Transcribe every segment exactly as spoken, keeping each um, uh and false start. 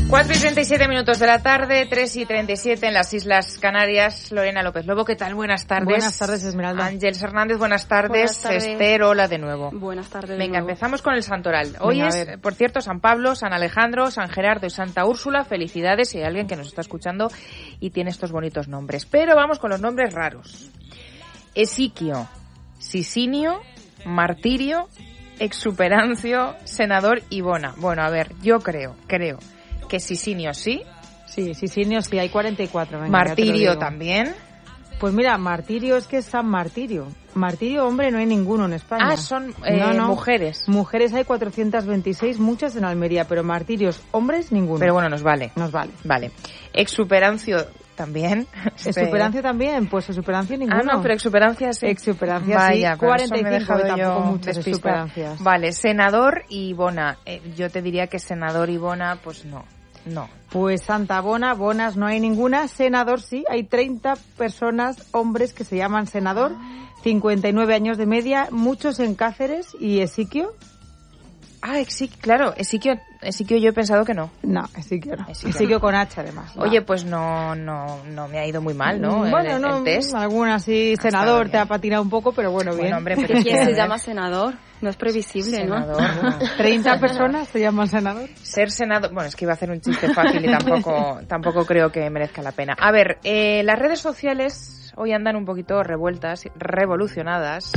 cuatro y treinta y siete minutos de la tarde, tres y treinta y siete en las Islas Canarias. Lorena López Lobo, ¿qué tal? Buenas tardes. Buenas tardes, Esmeralda. Ángeles Hernández, buenas tardes. Buenas tardes. Esther, hola de nuevo. Buenas tardes. Venga, nuevo. empezamos con el santoral. Hoy Venga, es, por cierto, San Pablo, San Alejandro, San Gerardo y Santa Úrsula. Felicidades si hay alguien que nos está escuchando y tiene estos bonitos nombres. Pero vamos con los nombres raros. Esiquio, Sisinio, Martirio, Exuperancio, Senador y Bona. Bueno, a ver, yo creo, creo que Sisinio sí. Sí, Sisinio sí, hay cuarenta y cuatro. Venga, Martirio también. Pues mira, Martirio es que es San Martirio. Martirio, hombre, no hay ninguno en España. Ah, son eh, no, no. mujeres. Mujeres hay cuatrocientas veintiséis, muchas en Almería, pero martirios, hombres, ninguno. Pero bueno, nos vale. Nos vale. Vale. Exuperancio también. Exuperancio también, pues exuperancio ninguno. Ah, no, pero exuperancia sí. Exuperancia Vaya, sí, pero cuarenta y eso me he cinco, dejado tampoco yo muchas despistada. exuperancias. Vale, Senador y Bona. Eh, yo te diría que Senador y Bona, pues no. No. Pues Santa Bona, Bonas no hay ninguna. Senador sí, hay treinta personas, hombres que se llaman senador, cincuenta y nueve años de media, muchos en Cáceres. ¿Y Esiquio? Ah, Esiquio, claro, Esiquio, Esiquio yo he pensado que no. No, Esiquio no. Esiquio, Esiquio con H además. Oye, no. pues no, no, no me ha ido muy mal, ¿no? Bueno, el, no, el test. alguna sí, Ha senador estado te ha bien. patinado un poco, pero bueno, bien. Bueno, hombre, pero ¿Quién es que, se llama senador? No es previsible, senador, ¿no? no. treinta personas se llaman senador. Ser senador, bueno, es que iba a hacer un chiste fácil y tampoco, tampoco creo que merezca la pena. A ver, eh, las redes sociales hoy andan un poquito revueltas, revolucionadas,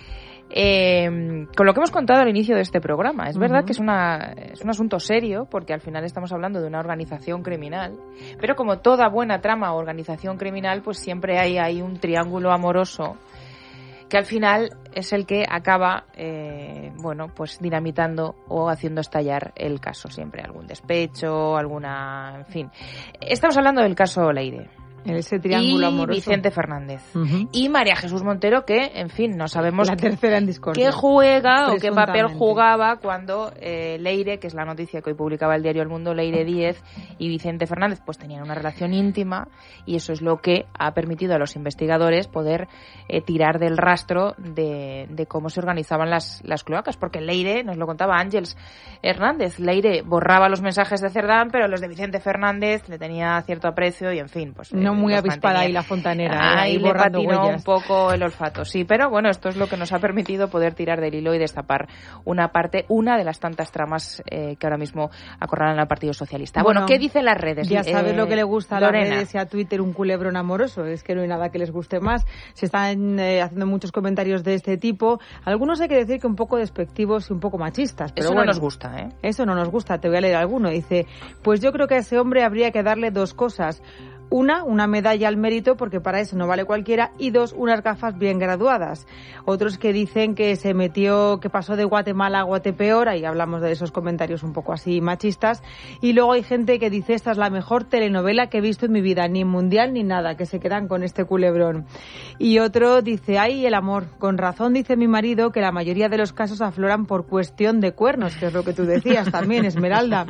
eh, con lo que hemos contado al inicio de este programa. Es verdad Uh-huh. que es, una, es un asunto serio, porque al final estamos hablando de una organización criminal, pero como toda buena trama o organización criminal, pues siempre hay, hay un triángulo amoroso que al final es el que acaba, eh, bueno, pues dinamitando o haciendo estallar el caso. Siempre algún despecho, alguna, en fin. Estamos hablando del caso Leire. Ese triángulo y amoroso. Vicente Fernández. Uh-huh. Y María Jesús Montero, que, en fin, no sabemos La tercera en discordia. qué juega o qué papel Presuntamente. jugaba cuando eh, Leire, que es la noticia que hoy publicaba el diario El Mundo, Leire Díez y Vicente Fernández, pues tenían una relación íntima, y eso es lo que ha permitido a los investigadores poder eh, tirar del rastro de, de cómo se organizaban las, las cloacas, porque Leire, nos lo contaba Ángeles Hernández, Leire borraba los mensajes de Cerdán, pero los de Vicente Fernández le tenía cierto aprecio y, en fin, pues... No eh, muy los avispada mantenía. ahí la fontanera. Ah, eh, ahí y le borrando patinó huellas. un poco el olfato, sí, pero bueno, esto es lo que nos ha permitido poder tirar del hilo y destapar una parte, una de las tantas tramas eh, que ahora mismo acorralan al Partido Socialista. Bueno, Bueno, ¿qué dicen las redes? Ya sabes Eh, lo que le gusta a Lorena. las redes y a Twitter, un culebrón amoroso. Es que no hay nada que les guste más. Se están eh, haciendo muchos comentarios de este tipo. Algunos hay que decir que un poco despectivos y un poco machistas. Pero Eso bueno, no nos gusta, ¿eh? Eso no nos gusta. Te voy a leer alguno. Dice, pues yo creo que a ese hombre habría que darle dos cosas. Una, una medalla al mérito, porque para eso no vale cualquiera, y dos, unas gafas bien graduadas. Otros que dicen que se metió, que pasó de Guatemala a Guatepeor, ahí hablamos de esos comentarios un poco así machistas, y luego hay gente que dice, esta es la mejor telenovela que he visto en mi vida, ni mundial ni nada, que se quedan con este culebrón. Y otro dice, ay, el amor, con razón dice mi marido que la mayoría de los casos afloran por cuestión de cuernos, que es lo que tú decías también, Esmeralda.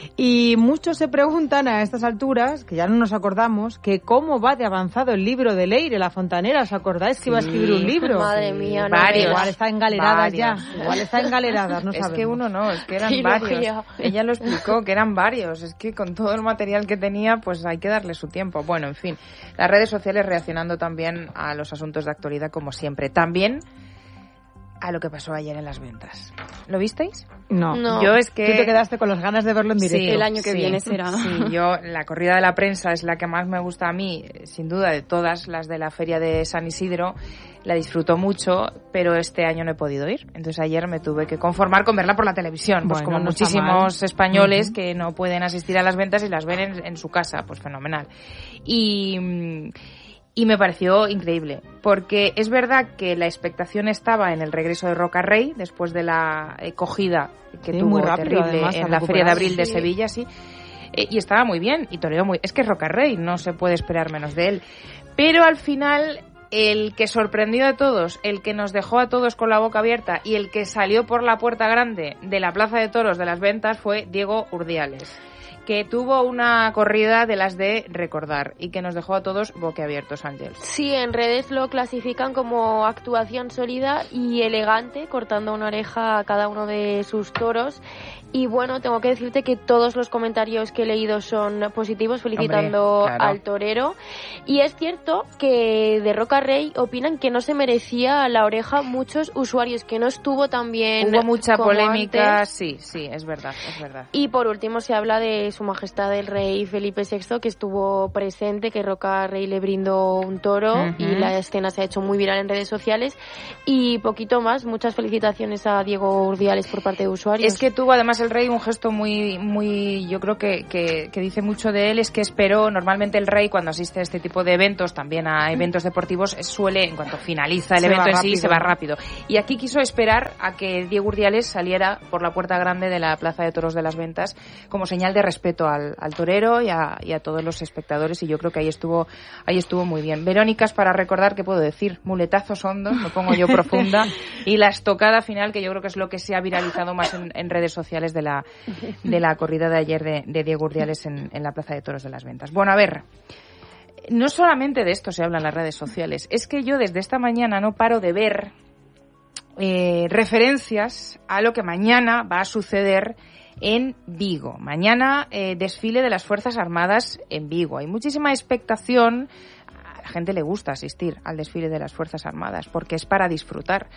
Y muchos se preguntan a estas alturas, que ya no nos acordamos, que cómo va de avanzado el libro de Leire, la fontanera. ¿Os acordáis que iba a escribir un libro? Madre mía, no Varios. veas. Igual está engaleradas Varios. ya. Igual está engaleradas, no es sabemos. que uno no, es que eran Trilogía. varios. Ella lo explicó, que eran varios. Es que con todo el material que tenía, pues hay que darle su tiempo. Bueno, en fin, las redes sociales reaccionando también a los asuntos de actualidad, como siempre. También a lo que pasó ayer en las ventas. ¿Lo visteis? No. No. Yo es que... Tú te quedaste con las ganas de verlo en directo. Sí, El año que sí, viene será. Sí, yo, la corrida de la prensa es la que más me gusta a mí, sin duda, de todas las de la feria de San Isidro. La disfruto mucho, pero este año no he podido ir. Entonces ayer me tuve que conformar con verla por la televisión. Pues Bueno, como no está muchísimos mal. españoles Uh-huh. que no pueden asistir a las ventas y las ven en, en su casa. Pues fenomenal. Y... Y me pareció increíble, porque es verdad que la expectación estaba en el regreso de Roca Rey, después de la eh, cogida que Sí, tuvo muy rápido, terrible además, en a la Feria de recuperar. Abril de Sí. Sevilla, sí. Eh, y estaba muy bien, y toreó muy... Es que es Roca Rey, no se puede esperar menos de él. Pero al final, el que sorprendió a todos, el que nos dejó a todos con la boca abierta y el que salió por la puerta grande de la Plaza de Toros de las Ventas fue Diego Urdiales. que tuvo una corrida de las de recordar y que nos dejó a todos boquiabiertos, Ángel. Sí, en redes lo clasifican como actuación sólida y elegante, cortando una oreja a cada uno de sus toros. Y bueno, tengo que decirte que todos los comentarios que he leído son positivos, felicitando Hombre, claro. al torero. Y es cierto que de Roca Rey opinan que no se merecía la oreja muchos usuarios, que no estuvo tan bien. Hubo mucha como polémica, antes. sí, sí, es verdad, es verdad. Y por último se habla de Su Majestad el Rey Felipe sexto, que estuvo presente, que Roca Rey le brindó un toro uh-huh. y la escena se ha hecho muy viral en redes sociales. Y poquito más, muchas felicitaciones a Diego Urdiales por parte de usuarios. Es que tuvo además el Rey un gesto muy, muy, yo creo que, que, que dice mucho de él, es que esperó, normalmente el Rey cuando asiste a este tipo de eventos, también a eventos deportivos, suele, en cuanto finaliza el se evento en sí, se va rápido. Y aquí quiso esperar a que Diego Urdiales saliera por la puerta grande de la Plaza de Toros de las Ventas como señal de respeto al, al torero y a, y a todos los espectadores, y yo creo que ahí estuvo, ahí estuvo muy bien. Verónicas, para recordar, ¿qué puedo decir? Muletazos hondos, me pongo yo profunda, y la estocada final, que yo creo que es lo que se ha viralizado más en, en redes sociales de la de la corrida de ayer de, de Diego Urdiales en, en la Plaza de Toros de las Ventas. Bueno, a ver, no solamente de esto se habla en las redes sociales, es que yo desde esta mañana no paro de ver eh, referencias a lo que mañana va a suceder en Vigo. Mañana eh, desfile de las Fuerzas Armadas en Vigo. Hay muchísima expectación. A la gente le gusta asistir al desfile de las Fuerzas Armadas porque es para disfrutar.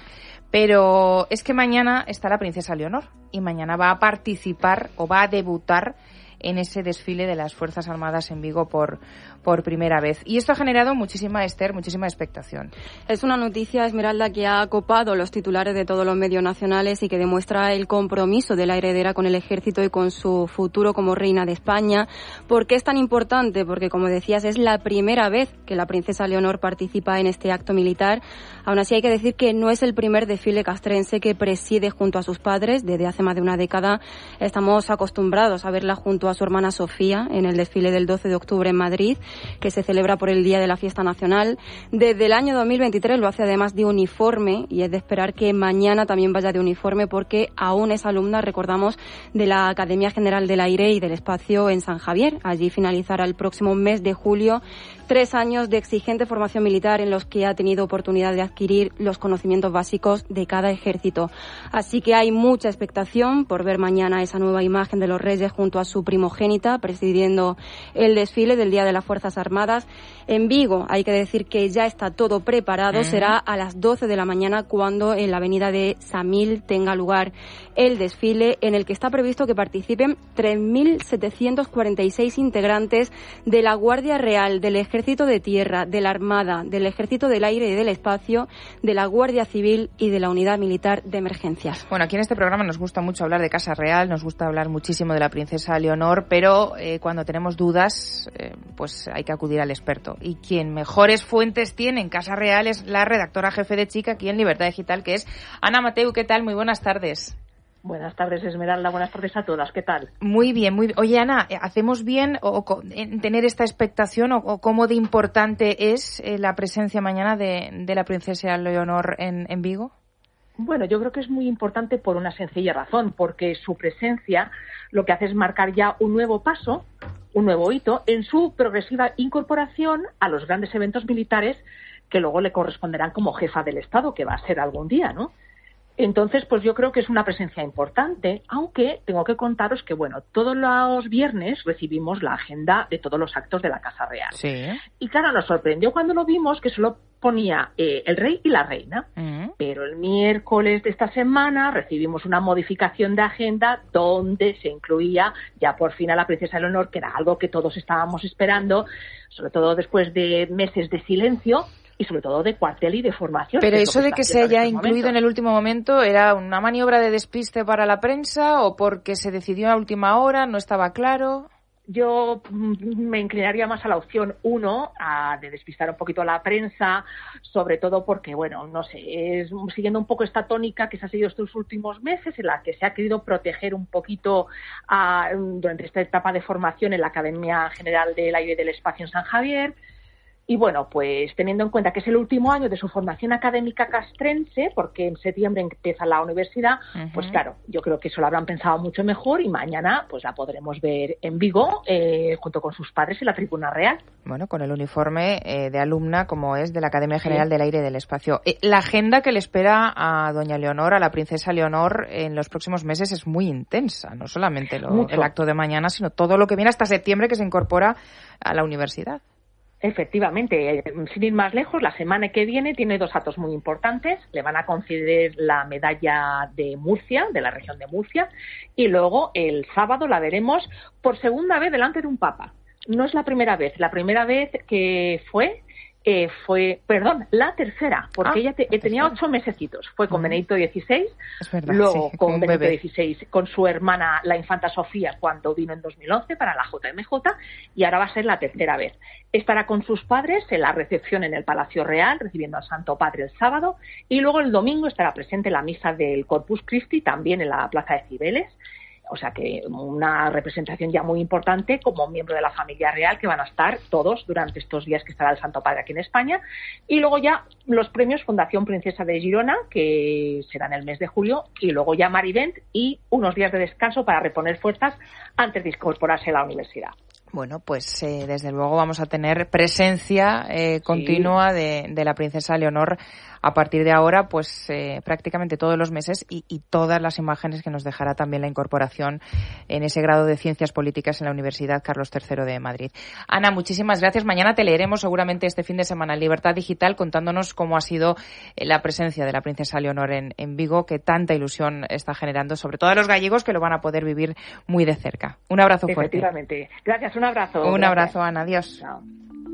Pero es que mañana está la princesa Leonor y mañana va a participar o va a debutar en ese desfile de las Fuerzas Armadas en Vigo por, por primera vez. Y esto ha generado muchísima, Esther, muchísima expectación. Es una noticia, Esmeralda, que ha copado los titulares de todos los medios nacionales y que demuestra el compromiso de la heredera con el ejército y con su futuro como reina de España. ¿Por qué es tan importante? Porque, como decías, es la primera vez que la princesa Leonor participa en este acto militar. Aún así, hay que decir que no es el primer desfile castrense que preside junto a sus padres. Desde hace más de una década estamos acostumbrados a verla junto a a su hermana Sofía en el desfile del doce de octubre en Madrid, que se celebra por el Día de la Fiesta Nacional. Desde el año dos mil veintitrés lo hace además de uniforme, y es de esperar que mañana también vaya de uniforme, porque aún es alumna, recordamos, de la Academia General del Aire y del Espacio en San Javier. Allí finalizará el próximo mes de julio tres años de exigente formación militar en los que ha tenido oportunidad de adquirir los conocimientos básicos de cada ejército. Así que hay mucha expectación por ver mañana esa nueva imagen de los Reyes junto a su primogénita presidiendo el desfile del Día de las Fuerzas Armadas. En Vigo hay que decir que ya está todo preparado. Uh-huh. Será a las doce de la mañana cuando en la avenida de Samil tenga lugar el desfile, en el que está previsto que participen tres mil setecientos cuarenta y seis integrantes de la Guardia Real, del Ejército de Tierra, de la Armada, del Ejército del Aire y del Espacio, de la Guardia Civil y de la Unidad Militar de Emergencias. Bueno, aquí en este programa nos gusta mucho hablar de Casa Real, nos gusta hablar muchísimo de la princesa Leonor, pero eh, cuando tenemos dudas, eh, pues hay que acudir al experto. Y quien mejores fuentes tiene en Casa Real es la redactora jefe de Chica aquí en Libertad Digital, que es Ana Mateu. ¿Qué tal? Muy buenas tardes. Buenas tardes, Esmeralda. Buenas tardes a todas. ¿Qué tal? Muy bien, muy bien. Oye, Ana, ¿hacemos bien o, o, en tener esta expectación o, o cómo de importante es eh, la presencia mañana de, de la princesa Leonor en, en Vigo? Bueno, yo creo que es muy importante por una sencilla razón, porque su presencia lo que hace es marcar ya un nuevo paso, un nuevo hito en su progresiva incorporación a los grandes eventos militares que luego le corresponderán como jefa del Estado, que va a ser algún día, ¿no? Entonces, pues yo creo que es una presencia importante, aunque tengo que contaros que, bueno, todos los viernes recibimos la agenda de todos los actos de la Casa Real. Sí. Y claro, nos sorprendió cuando lo vimos que solo ponía eh, el rey y la reina. Uh-huh. Pero el miércoles de esta semana recibimos una modificación de agenda donde se incluía ya por fin a la princesa Leonor, que era algo que todos estábamos esperando, sobre todo después de meses de silencio, y sobre todo de cuartel y de formación. Pero eso de que se haya incluido en el último momento, ¿era una maniobra de despiste para la prensa o porque se decidió a última hora, no estaba claro? Yo me inclinaría más a la opción uno, a de despistar un poquito a la prensa, sobre todo porque, bueno, no sé, es siguiendo un poco esta tónica que se ha seguido estos últimos meses, en la que se ha querido proteger un poquito a, durante esta etapa de formación en la Academia General del Aire y del Espacio en San Javier. Y bueno, pues teniendo en cuenta que es el último año de su formación académica castrense, porque en septiembre empieza la universidad, uh-huh. pues claro, yo creo que eso lo habrán pensado mucho mejor y mañana pues la podremos ver en Vigo eh, junto con sus padres en la Tribuna Real. Bueno, con el uniforme eh, de alumna como es de la Academia General sí. del Aire y del Espacio. Eh, la agenda que le espera a doña Leonor, a la princesa Leonor, en los próximos meses es muy intensa. No solamente lo, el acto de mañana, sino todo lo que viene hasta septiembre que se incorpora a la universidad. Efectivamente, sin ir más lejos, la semana que viene tiene dos actos muy importantes. Le van a conceder la medalla de Murcia, de la región de Murcia, y luego el sábado la veremos por segunda vez delante de un papa. No es la primera vez, la primera vez que fue... Eh, fue, perdón, la tercera, porque ah, ella te, tenía ocho mesecitos. Fue con uh-huh. Benedicto dieciséis, es verdad, luego sí, con Benedicto dieciséis, con su hermana, la infanta Sofía, cuando vino en dos mil once para la J M J, y ahora va a ser la tercera vez. Estará con sus padres en la recepción en el Palacio Real, recibiendo al Santo Padre el sábado, y luego el domingo estará presente en la misa del Corpus Christi, también en la Plaza de Cibeles. O sea que una representación ya muy importante como miembro de la familia real, que van a estar todos durante estos días que estará el Santo Padre aquí en España. Y luego ya los premios Fundación Princesa de Girona, que será en el mes de julio, y luego ya Marivent y unos días de descanso para reponer fuerzas antes de incorporarse a la universidad. Bueno, pues eh, desde luego vamos a tener presencia eh, continua sí. de, de la princesa Leonor a partir de ahora, pues eh, prácticamente todos los meses y, y todas las imágenes que nos dejará también la incorporación en ese grado de Ciencias Políticas en la Universidad Carlos tercero de Madrid. Ana, muchísimas gracias. Mañana te leeremos seguramente este fin de semana en Libertad Digital contándonos cómo ha sido la presencia de la princesa Leonor en, en Vigo, que tanta ilusión está generando, sobre todo a los gallegos que lo van a poder vivir muy de cerca. Un abrazo fuerte. Efectivamente. Gracias, un abrazo. Un gracias. abrazo, Ana. Adiós. Chao.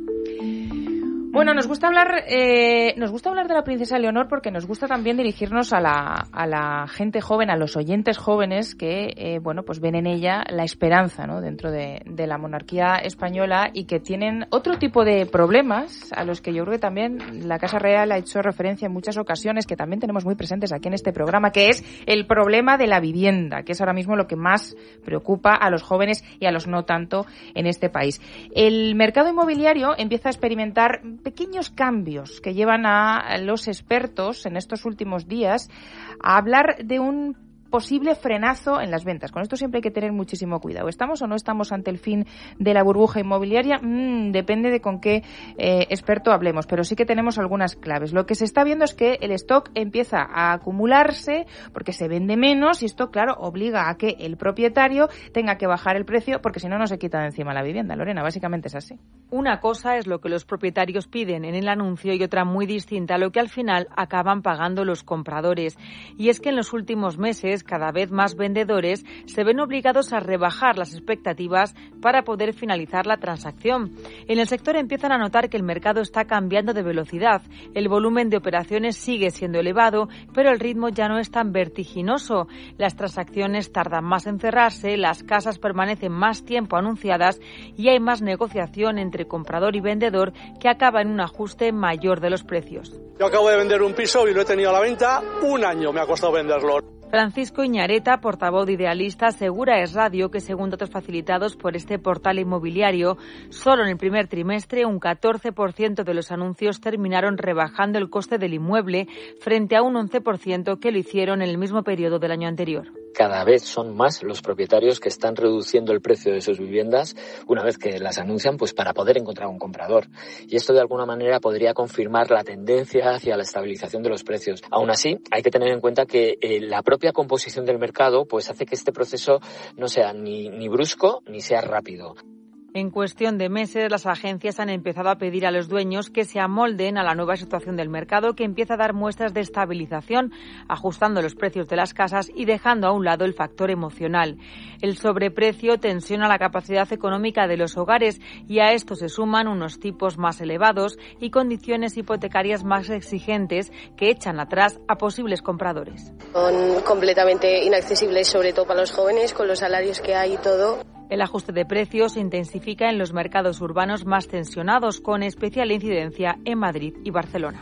Bueno, nos gusta hablar eh, nos gusta hablar de la princesa Leonor porque nos gusta también dirigirnos a la, a la gente joven, a los oyentes jóvenes que, eh, bueno, pues ven en ella la esperanza, ¿no?, dentro de, de la monarquía española y que tienen otro tipo de problemas a los que yo creo que también la Casa Real ha hecho referencia en muchas ocasiones, que también tenemos muy presentes aquí en este programa, que es el problema de la vivienda, que es ahora mismo lo que más preocupa a los jóvenes y a los no tanto en este país. El mercado inmobiliario empieza a experimentar pequeños cambios que llevan a los expertos en estos últimos días a hablar de un posible frenazo en las ventas. Con esto siempre hay que tener muchísimo cuidado. ¿Estamos o no estamos ante el fin de la burbuja inmobiliaria? Mm, depende de con qué eh, experto hablemos, pero sí que tenemos algunas claves. Lo que se está viendo es que el stock empieza a acumularse porque se vende menos y esto, claro, obliga a que el propietario tenga que bajar el precio porque si no, no se quita de encima la vivienda. Lorena, básicamente es así. Una cosa es lo que los propietarios piden en el anuncio y otra muy distinta, lo que al final acaban pagando los compradores. Y es que en los últimos meses cada vez más vendedores se ven obligados a rebajar las expectativas para poder finalizar la transacción. En el sector empiezan a notar que el mercado está cambiando de velocidad. El volumen de operaciones sigue siendo elevado, pero el ritmo ya no es tan vertiginoso. Las transacciones tardan más en cerrarse, las casas permanecen más tiempo anunciadas y hay más negociación entre comprador y vendedor que acaba en un ajuste mayor de los precios. Yo acabo de vender un piso y lo he tenido a la venta un año, me ha costado venderlo. Francisco Iñareta, portavoz de Idealista, asegura a Es Radio que, según datos facilitados por este portal inmobiliario, solo en el primer trimestre un catorce por ciento de los anuncios terminaron rebajando el coste del inmueble frente a un once por ciento que lo hicieron en el mismo periodo del año anterior. Cada vez son más los propietarios que están reduciendo el precio de sus viviendas una vez que las anuncian, pues para poder encontrar un comprador. Y esto de alguna manera podría confirmar la tendencia hacia la estabilización de los precios. Aún así, hay que tener en cuenta que eh, la propia composición del mercado pues hace que este proceso no sea ni, ni brusco ni sea rápido. En cuestión de meses, las agencias han empezado a pedir a los dueños que se amolden a la nueva situación del mercado, que empieza a dar muestras de estabilización, ajustando los precios de las casas y dejando a un lado el factor emocional. El sobreprecio tensiona la capacidad económica de los hogares y a esto se suman unos tipos más elevados y condiciones hipotecarias más exigentes que echan atrás a posibles compradores. Son completamente inaccesibles, sobre todo para los jóvenes, con los salarios que hay y todo. El ajuste de precios se intensifica en los mercados urbanos más tensionados, con especial incidencia en Madrid y Barcelona.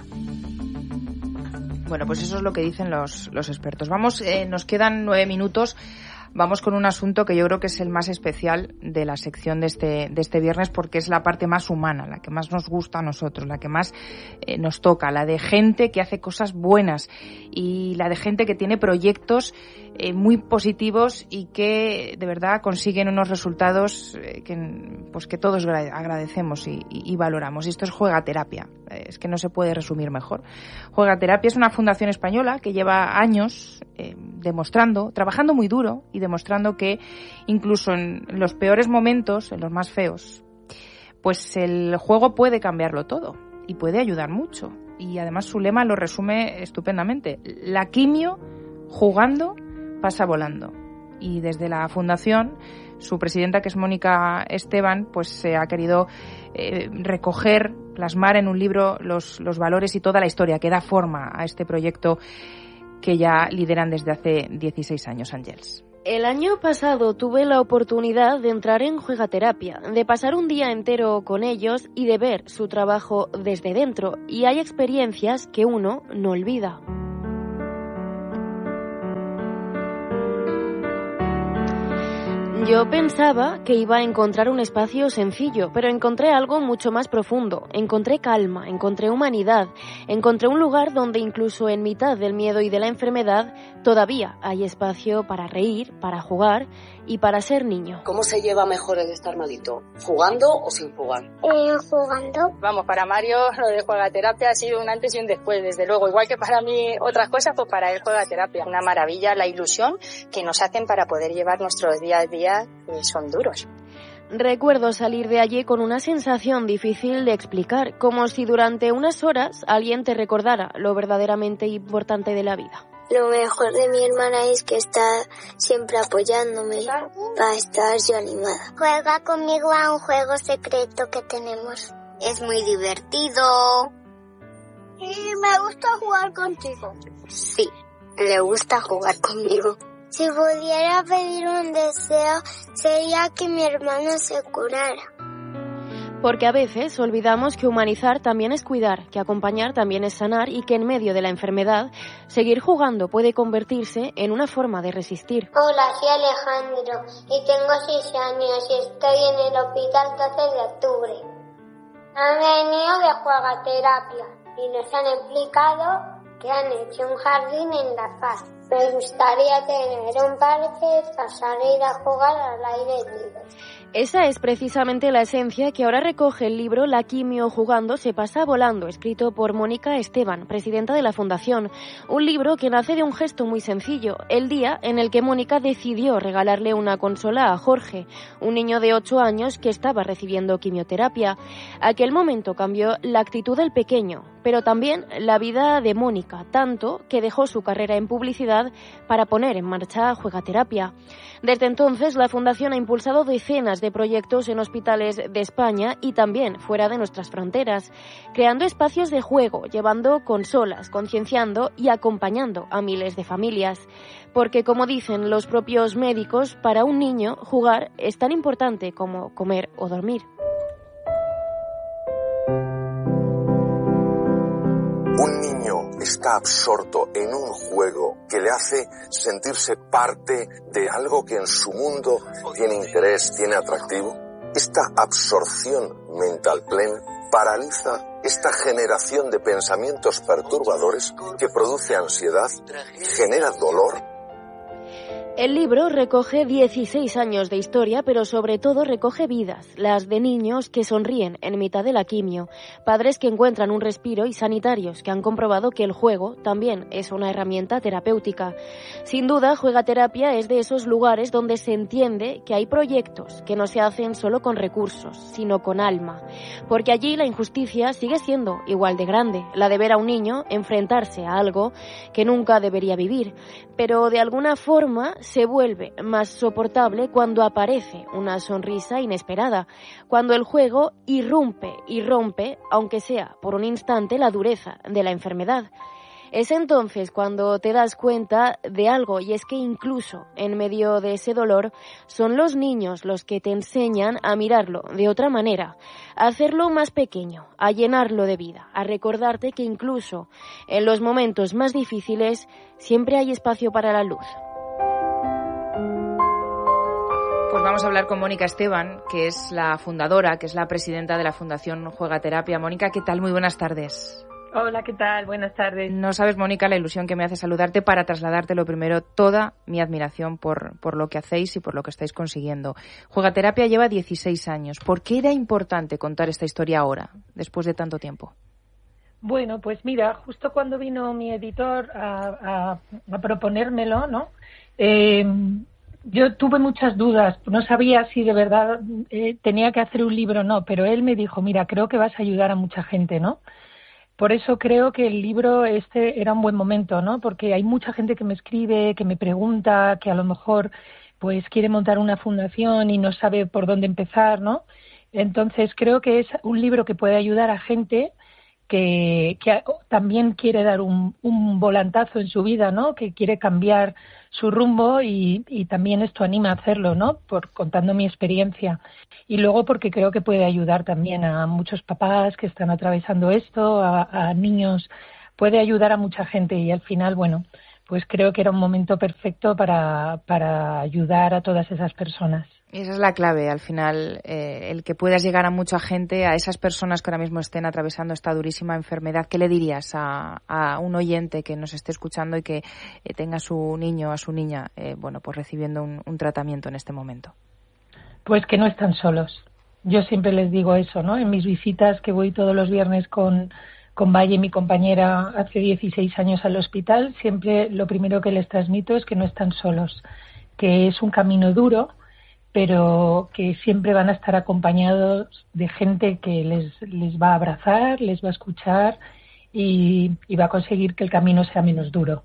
Bueno, pues eso es lo que dicen los, los expertos. Vamos, eh, nos quedan nueve minutos vamos con un asunto que yo creo que es el más especial de la sección de este, de este viernes, porque es la parte más humana, la que más nos gusta a nosotros, la que más eh, nos toca, la de gente que hace cosas buenas y la de gente que tiene proyectos eh, muy positivos y que de verdad consiguen unos resultados eh, que, pues que todos agradecemos y, y, y valoramos. Y esto es Juegaterapia, eh, es que no se puede resumir mejor. Juegaterapia es una fundación española que lleva años eh, demostrando, trabajando muy duro y demostrando que incluso en los peores momentos, en los más feos, pues el juego puede cambiarlo todo y puede ayudar mucho. Y además su lema lo resume estupendamente: la quimio jugando pasa volando. Y desde la fundación, su presidenta, que es Mónica Esteban, pues se ha querido eh, recoger, plasmar en un libro los, los valores y toda la historia que da forma a este proyecto que ya lideran desde hace dieciséis años, Ángels. El año pasado tuve la oportunidad de entrar en Juegaterapia, de pasar un día entero con ellos y de ver su trabajo desde dentro. Y hay experiencias que uno no olvida. Yo pensaba que iba a encontrar un espacio sencillo, pero encontré algo mucho más profundo. Encontré calma, encontré humanidad, encontré un lugar donde incluso en mitad del miedo y de la enfermedad todavía hay espacio para reír, para jugar y para ser niño. ¿Cómo se lleva mejor el estar malito? ¿Jugando o sin jugar? Eh, jugando. Vamos, para Mario lo de Juegaterapia ha sido un antes y un después, desde luego. Igual que para mí otras cosas, pues para él Juegaterapia. Una maravilla la ilusión que nos hacen para poder llevar nuestros días a día. Son duros. Recuerdo salir de allí con una sensación difícil de explicar, como si durante unas horas alguien te recordara lo verdaderamente importante de la vida. Lo mejor de mi hermana es que está siempre apoyándome para estar yo animada. Juega conmigo a un juego secreto que tenemos. Es muy divertido. Y me gusta jugar contigo. Sí, le gusta jugar conmigo. Si pudiera pedir un deseo, sería que mi hermano se curara. Porque a veces olvidamos que humanizar también es cuidar, que acompañar también es sanar y que en medio de la enfermedad, seguir jugando puede convertirse en una forma de resistir. Hola, soy Alejandro y tengo seis años y estoy en el hospital doce de octubre. Han venido de Juegaterapia y nos han explicado que han hecho un jardín en La Paz. Me gustaría tener un parque para salir a jugar al aire libre. Esa es precisamente la esencia que ahora recoge el libro La quimio jugando se pasa volando, escrito por Mónica Esteban, presidenta de la Fundación. Un libro que nace de un gesto muy sencillo, el día en el que Mónica decidió regalarle una consola a Jorge, un niño de ocho años que estaba recibiendo quimioterapia. Aquel momento cambió la actitud del pequeño, pero también la vida de Mónica, tanto que dejó su carrera en publicidad para poner en marcha Juegaterapia. Desde entonces, la Fundación ha impulsado decenas de proyectos en hospitales de España y también fuera de nuestras fronteras, creando espacios de juego, llevando consolas, concienciando y acompañando a miles de familias. Porque, como dicen los propios médicos, para un niño jugar es tan importante como comer o dormir. Un niño está absorto en un juego que le hace sentirse parte de algo que en su mundo tiene interés, tiene atractivo. Esta absorción mental plena paraliza esta generación de pensamientos perturbadores que produce ansiedad, genera dolor. El libro recoge dieciséis años de historia, pero sobre todo recoge vidas, las de niños que sonríen en mitad de la quimio, padres que encuentran un respiro y sanitarios que han comprobado que el juego también es una herramienta terapéutica. Sin duda, Juegaterapia es de esos lugares donde se entiende que hay proyectos que no se hacen solo con recursos, sino con alma, porque allí la injusticia sigue siendo igual de grande, la de ver a un niño enfrentarse a algo que nunca debería vivir, pero de alguna forma se vuelve más soportable cuando aparece una sonrisa inesperada, cuando el juego irrumpe y rompe, aunque sea por un instante, la dureza de la enfermedad. Es entonces cuando te das cuenta de algo, y es que incluso en medio de ese dolor son los niños los que te enseñan a mirarlo de otra manera, a hacerlo más pequeño, a llenarlo de vida, a recordarte que incluso en los momentos más difíciles siempre hay espacio para la luz. Pues vamos a hablar con Mónica Esteban, que es la fundadora, que es la presidenta de la Fundación Juegaterapia. Mónica, ¿qué tal? Muy buenas tardes. Hola, ¿qué tal? Buenas tardes. No sabes, Mónica, la ilusión que me hace saludarte para trasladarte lo primero toda mi admiración por, por lo que hacéis y por lo que estáis consiguiendo. Juegaterapia lleva dieciséis años. ¿Por qué era importante contar esta historia ahora, después de tanto tiempo? Bueno, pues mira, justo cuando vino mi editor a, a, a proponérmelo, ¿no? Eh, yo tuve muchas dudas, no sabía si de verdad eh, tenía que hacer un libro o no, pero él me dijo, mira, creo que vas a ayudar a mucha gente, ¿no? Por eso creo que el libro este era un buen momento, ¿no? Porque hay mucha gente que me escribe, que me pregunta, que a lo mejor pues quiere montar una fundación y no sabe por dónde empezar, ¿no? Entonces creo que es un libro que puede ayudar a gente que, que también quiere dar un, un volantazo en su vida, ¿no? Que quiere cambiar su rumbo y, y también esto anima a hacerlo, ¿no? Por contando mi experiencia. Y luego porque creo que puede ayudar también a muchos papás que están atravesando esto, a, a niños, puede ayudar a mucha gente y al final, bueno, pues creo que era un momento perfecto para, para ayudar a todas esas personas. Esa es la clave, al final, eh, el que puedas llegar a mucha gente, a esas personas que ahora mismo estén atravesando esta durísima enfermedad. ¿Qué le dirías a, a un oyente que nos esté escuchando y que eh, tenga a su niño o a su niña, eh, bueno, pues recibiendo un, un tratamiento en este momento? Pues que no están solos. Yo siempre les digo eso, ¿no? En mis visitas que voy todos los viernes con, con Valle, mi compañera, hace dieciséis años al hospital, siempre lo primero que les transmito es que no están solos, que es un camino duro, pero que siempre van a estar acompañados de gente que les, les va a abrazar, les va a escuchar y, y va a conseguir que el camino sea menos duro.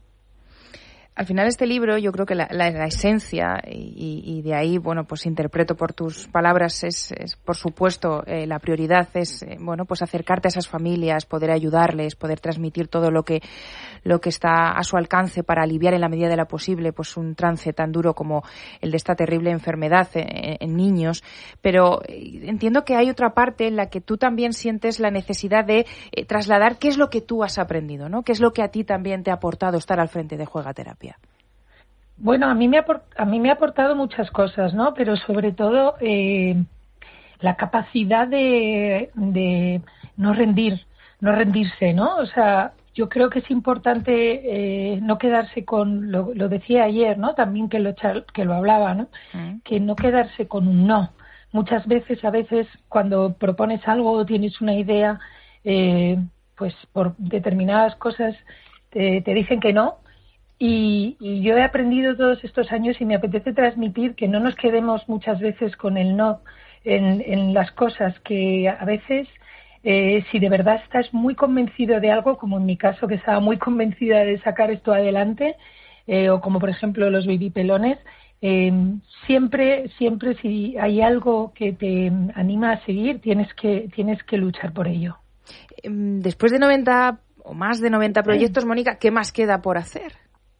Al final este libro, yo creo que la, la, la esencia, y, y de ahí, bueno, pues interpreto por tus palabras, es, es por supuesto, eh, la prioridad es, eh, bueno, pues acercarte a esas familias, poder ayudarles, poder transmitir todo lo que, lo que está a su alcance para aliviar en la medida de lo posible, pues un trance tan duro como el de esta terrible enfermedad en, en niños. Pero eh, entiendo que hay otra parte en la que tú también sientes la necesidad de eh, trasladar qué es lo que tú has aprendido, ¿no? Qué es lo que a ti también te ha aportado estar al frente de Juegaterapia. Bueno, a mí me ha, a mí me ha aportado muchas cosas, ¿no? Pero sobre todo eh, la capacidad de, de no rendir, no rendirse, ¿no? O sea, yo creo que es importante eh, no quedarse con, lo, lo decía ayer, ¿no? También que lo, que lo hablaba, ¿no? Mm. Que no quedarse con un no. Muchas veces, a veces, cuando propones algo o tienes una idea, eh, pues por determinadas cosas te, te dicen que no. Y, y yo he aprendido todos estos años y me apetece transmitir que no nos quedemos muchas veces con el no en, en las cosas, que a veces eh, si de verdad estás muy convencido de algo, como en mi caso que estaba muy convencida de sacar esto adelante, eh, o como por ejemplo los babypelones, eh, siempre, siempre si hay algo que te anima a seguir, tienes que, tienes que luchar por ello. Después de noventa o más de noventa proyectos, Mónica, ¿qué más queda por hacer?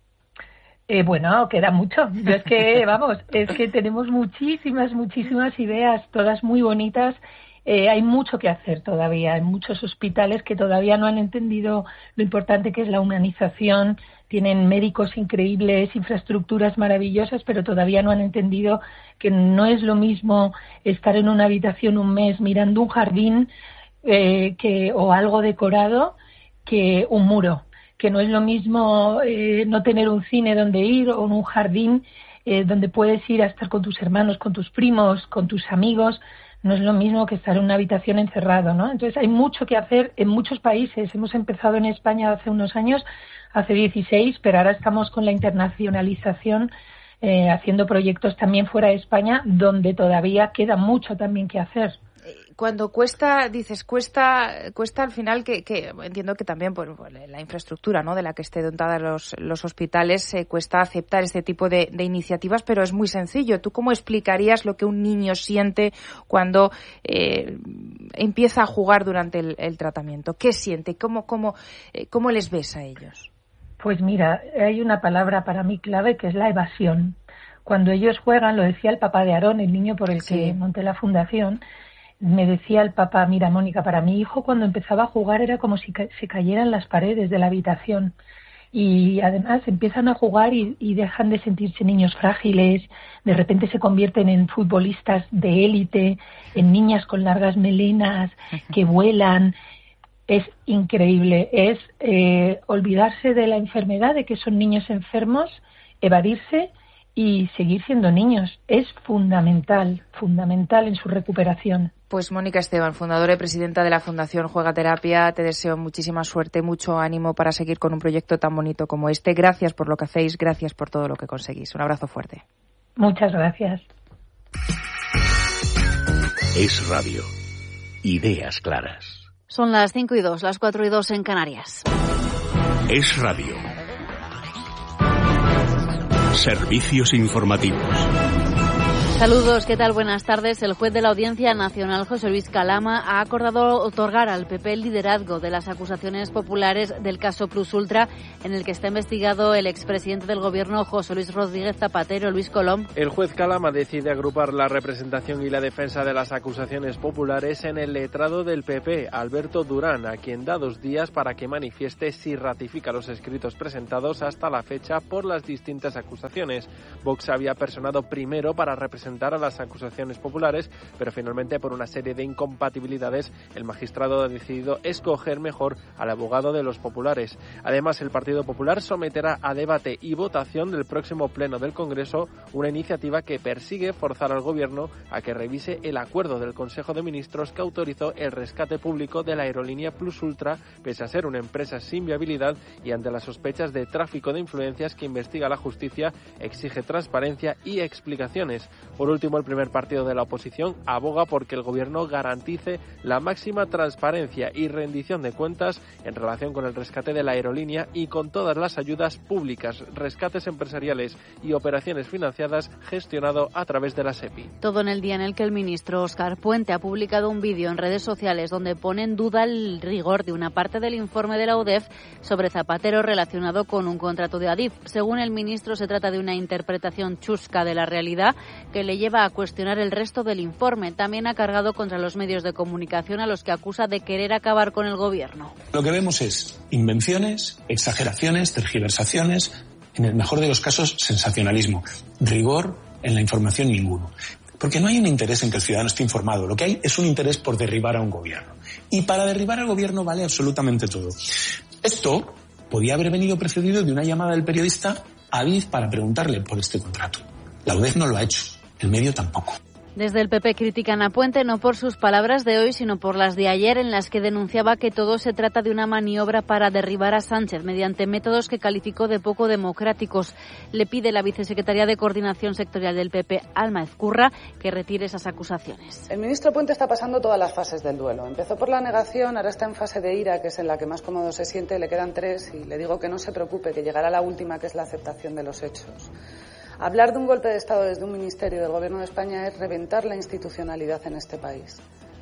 Eh, bueno, queda mucho. Yo es que, vamos, es que tenemos muchísimas, muchísimas ideas, todas muy bonitas. Eh, hay mucho que hacer todavía. Hay muchos hospitales que todavía no han entendido lo importante que es la humanización. Tienen médicos increíbles, infraestructuras maravillosas, pero todavía no han entendido que no es lo mismo estar en una habitación un mes mirando un jardín eh, que, o algo decorado que un muro. Que no es lo mismo eh, no tener un cine donde ir o un jardín eh, donde puedes ir a estar con tus hermanos, con tus primos, con tus amigos. No es lo mismo que estar en una habitación encerrado, ¿no? Entonces hay mucho que hacer en muchos países. Hemos empezado en España hace unos años, hace dieciséis, pero ahora estamos con la internacionalización, eh, haciendo proyectos también fuera de España, donde todavía queda mucho también que hacer. Cuando cuesta, dices, cuesta cuesta al final que, que entiendo que también por, por la infraestructura, ¿no?, de la que esté dotada los, los hospitales, eh, cuesta aceptar este tipo de, de iniciativas, pero es muy sencillo. ¿Tú cómo explicarías lo que un niño siente cuando eh, empieza a jugar durante el, el tratamiento? ¿Qué siente? ¿Cómo, cómo, eh, ¿Cómo les ves a ellos? Pues mira, hay una palabra para mí clave que es la evasión. Cuando ellos juegan, lo decía el papá de Aarón, el niño por el sí. que monté la fundación, me decía el papá, mira, Mónica, para mi hijo cuando empezaba a jugar era como si ca- se cayeran las paredes de la habitación. y además empiezan a jugar y, y dejan de sentirse niños frágiles, de repente se convierten en futbolistas de élite, en niñas con largas melenas que vuelan. Es increíble, es eh, olvidarse de la enfermedad, de que son niños enfermos, evadirse y seguir siendo niños. Es fundamental, fundamental en su recuperación. Pues Mónica Esteban, fundadora y presidenta de la Fundación Juega Terapia, te deseo muchísima suerte, mucho ánimo para seguir con un proyecto tan bonito como este. Gracias por lo que hacéis, gracias por todo lo que conseguís. Un abrazo fuerte. Muchas gracias. Es Radio. Ideas claras. Son las cinco y dos, las cuatro y dos en Canarias. Es Radio. Servicios informativos. Saludos, ¿qué tal? Buenas tardes. El juez de la Audiencia Nacional, José Luis Calama, ha acordado otorgar al P P el liderazgo de las acusaciones populares del caso Plus Ultra, en el que está investigado el expresidente del Gobierno, José Luis Rodríguez Zapatero. Luis Colom. El juez Calama decide agrupar la representación y la defensa de las acusaciones populares en el letrado del P P, Alberto Durán, a quien da dos días para que manifieste si ratifica los escritos presentados hasta la fecha por las distintas acusaciones. Vox había personado primero para representar a las acusaciones populares, pero finalmente por una serie de incompatibilidades el magistrado ha decidido escoger mejor al abogado de los populares. Además, el Partido Popular someterá a debate y votación del próximo pleno del Congreso una iniciativa que persigue forzar al Gobierno a que revise el acuerdo del Consejo de Ministros que autorizó el rescate público de la aerolínea Plus Ultra, pese a ser una empresa sin viabilidad y ante las sospechas de tráfico de influencias que investiga la justicia, exige transparencia y explicaciones. Por último, el primer partido de la oposición aboga porque el Gobierno garantice la máxima transparencia y rendición de cuentas en relación con el rescate de la aerolínea y con todas las ayudas públicas, rescates empresariales y operaciones financiadas gestionado a través de la SEPI. Todo en el día en el que el ministro Óscar Puente ha publicado un vídeo en redes sociales donde pone en duda el rigor de una parte del informe de la U D E F sobre Zapatero relacionado con un contrato de Adif. Según el ministro, se trata de una interpretación chusca de la realidad que le lleva a cuestionar el resto del informe. También ha cargado contra los medios de comunicación a los que acusa de querer acabar con el Gobierno. Lo que vemos es invenciones, exageraciones, tergiversaciones, en el mejor de los casos sensacionalismo, rigor en la información ninguno. Porque no hay un interés en que el ciudadano esté informado, lo que hay es un interés por derribar a un gobierno. Y para derribar al gobierno vale absolutamente todo. Esto podía haber venido precedido de una llamada del periodista a Adif para preguntarle por este contrato. La U D E F no lo ha hecho. El medio tampoco. Desde el P P critican a Puente no por sus palabras de hoy, sino por las de ayer, en las que denunciaba que todo se trata de una maniobra para derribar a Sánchez mediante métodos que calificó de poco democráticos. Le pide la vicesecretaria de Coordinación Sectorial del P P, Alma Ezcurra, que retire esas acusaciones. El ministro Puente está pasando todas las fases del duelo. Empezó por la negación, ahora está en fase de ira, que es en la que más cómodo se siente, le quedan tres, y le digo que no se preocupe, que llegará la última, que es la aceptación de los hechos. Hablar de un golpe de Estado desde un ministerio del Gobierno de España es reventar la institucionalidad en este país.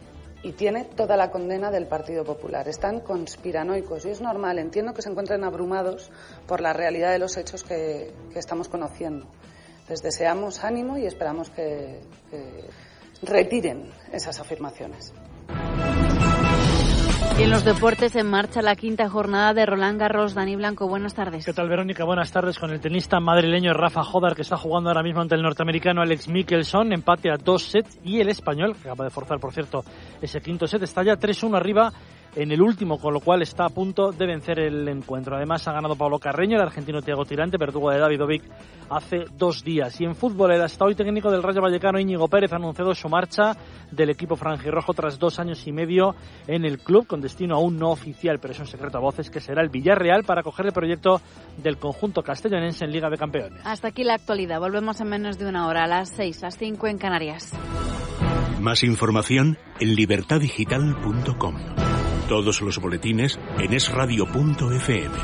Y tiene toda la condena del Partido Popular. Están conspiranoicos y es normal. Entiendo que se encuentren abrumados por la realidad de los hechos que, que estamos conociendo. Les deseamos ánimo y esperamos que, que retiren esas afirmaciones. Y en los deportes, en marcha la quinta jornada de Roland Garros. Dani Blanco, buenas tardes. ¿Qué tal, Verónica? Buenas tardes. Con el tenista madrileño Rafa Jodar, que está jugando ahora mismo ante el norteamericano Alex Mickelson, empate a dos sets, y el español, que acaba de forzar, por cierto, ese quinto set, está ya tres uno arriba en el último, con lo cual está a punto de vencer el encuentro. Además, ha ganado Pablo Carreño, el argentino Thiago Tirante, verdugo de Davidovic, hace dos días. Y en fútbol, el hasta hoy técnico del Rayo Vallecano, Íñigo Pérez, ha anunciado su marcha del equipo franjirrojo tras dos años y medio en el club, con destino aún no oficial, pero es un secreto a voces, que será el Villarreal para coger el proyecto del conjunto castellonense en Liga de Campeones. Hasta aquí la actualidad. Volvemos en menos de una hora, a las seis, las cinco en Canarias. Más información en libertad digital punto com. Todos los boletines en es radio punto efe eme.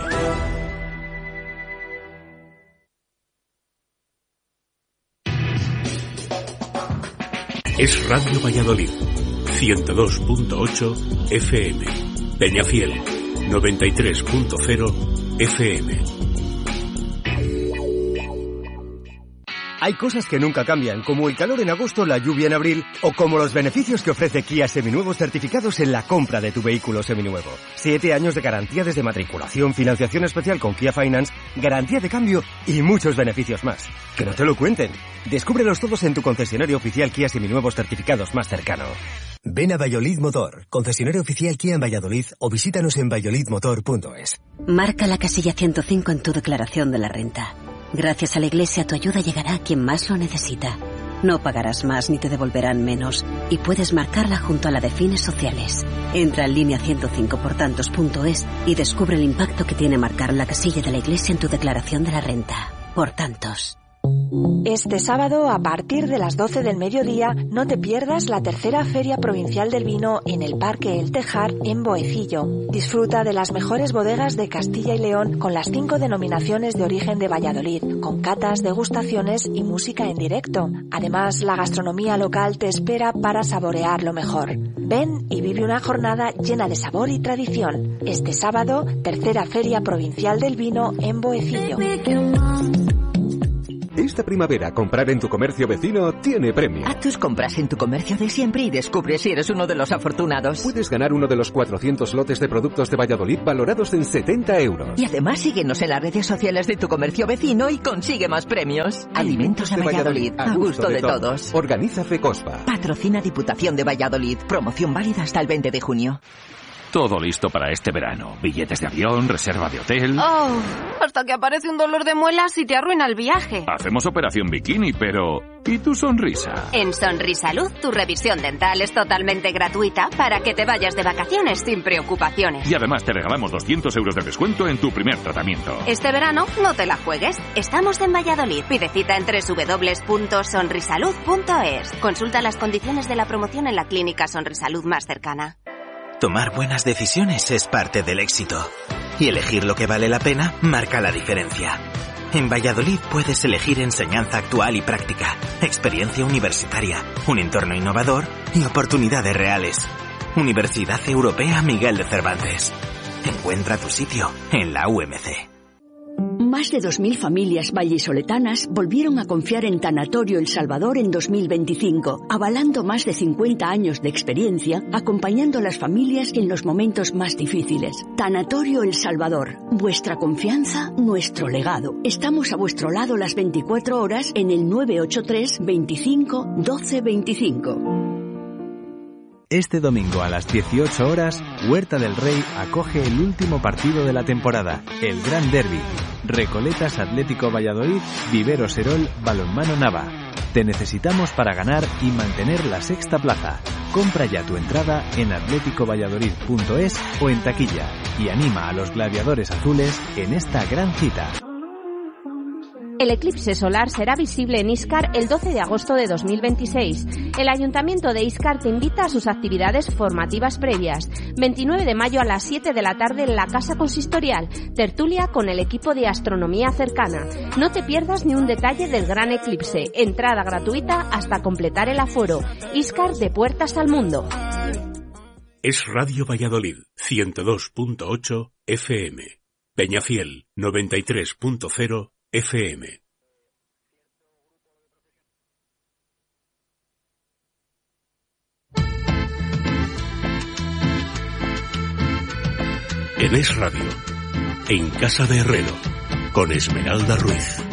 Es Radio Valladolid, ciento dos punto ocho efe eme. Peñafiel, noventa y tres punto cero efe eme. Hay cosas que nunca cambian, como el calor en agosto, la lluvia en abril, o como los beneficios que ofrece Kia Seminuevos certificados en la compra de tu vehículo seminuevo. Siete años de garantía desde matriculación, financiación especial con Kia Finance, garantía de cambio y muchos beneficios más. Que no te lo cuenten. Descúbrelos todos en tu concesionario oficial Kia Seminuevos certificados más cercano. Ven a Valladolid Motor, concesionario oficial Kia en Valladolid, o visítanos en valladolid motor punto es. Marca la casilla ciento cinco en tu declaración de la renta. Gracias a la Iglesia, tu ayuda llegará a quien más lo necesita. No pagarás más ni te devolverán menos, y puedes marcarla junto a la de fines sociales. Entra en línea ciento cinco por tantos punto es y descubre el impacto que tiene marcar la casilla de la Iglesia en tu declaración de la renta. Por tantos. Este sábado, a partir de las doce del mediodía, no te pierdas la tercera Feria Provincial del Vino en el Parque El Tejar, en Boecillo. Disfruta de las mejores bodegas de Castilla y León con las cinco denominaciones de origen de Valladolid, con catas, degustaciones y música en directo. Además, la gastronomía local te espera para saborear lo mejor. Ven y vive una jornada llena de sabor y tradición. Este sábado, tercera Feria Provincial del Vino en Boecillo. Esta primavera, comprar en tu comercio vecino tiene premio. Haz tus compras en tu comercio de siempre y descubre si eres uno de los afortunados. Puedes ganar uno de los cuatrocientos lotes de productos de Valladolid valorados en setenta euros. Y además síguenos en las redes sociales de tu comercio vecino y consigue más premios. Alimentos de Valladolid, a gusto de todos. Organiza FECOSPA. Patrocina Diputación de Valladolid. Promoción válida hasta el veinte de junio. Todo listo para este verano. Billetes de avión, reserva de hotel... Oh, hasta que aparece un dolor de muelas y te arruina el viaje. Hacemos operación bikini, pero... ¿y tu sonrisa? En Sonrisalud, tu revisión dental es totalmente gratuita para que te vayas de vacaciones sin preocupaciones. Y además te regalamos doscientos euros de descuento en tu primer tratamiento. Este verano no te la juegues. Estamos en Valladolid. Pide cita en doble u doble u doble u punto sonrisalud punto es. Consulta las condiciones de la promoción en la clínica Sonrisalud más cercana. Tomar buenas decisiones es parte del éxito. Y elegir lo que vale la pena marca la diferencia. En Valladolid puedes elegir enseñanza actual y práctica, experiencia universitaria, un entorno innovador y oportunidades reales. Universidad Europea Miguel de Cervantes. Encuentra tu sitio en la U M C. Más de dos mil familias vallisoletanas volvieron a confiar en Tanatorio El Salvador en dos mil veinticinco, avalando más de cincuenta años de experiencia, acompañando a las familias en los momentos más difíciles. Tanatorio El Salvador, vuestra confianza, nuestro legado. Estamos a vuestro lado las veinticuatro horas en el nueve ocho tres, veinticinco, doce veinticinco. Este domingo a las dieciocho horas, Huerta del Rey acoge el último partido de la temporada, el Gran Derby. Recoletas Atlético Valladolid, Vivero Serol, Balonmano Nava. Te necesitamos para ganar y mantener la sexta plaza. Compra ya tu entrada en atlético valladolid punto es o en taquilla y anima a los gladiadores azules en esta gran cita. El eclipse solar será visible en Íscar el doce de agosto de dos mil veintiséis. El Ayuntamiento de Íscar te invita a sus actividades formativas previas. veintinueve de mayo a las siete de la tarde en la Casa Consistorial. Tertulia con el equipo de astronomía cercana. No te pierdas ni un detalle del gran eclipse. Entrada gratuita hasta completar el aforo. Íscar de puertas al mundo. Es Radio Valladolid, ciento dos punto ocho F M. Peñafiel, noventa y tres punto cero F M. En Es Radio, en Casa de Herrero, con Esmeralda Ruiz.